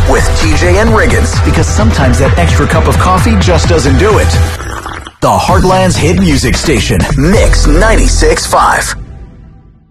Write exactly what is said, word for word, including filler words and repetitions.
with T J and Riggins, because sometimes that extra cup of coffee just doesn't do it. The Heartland's hit music station, Mix ninety-six point five.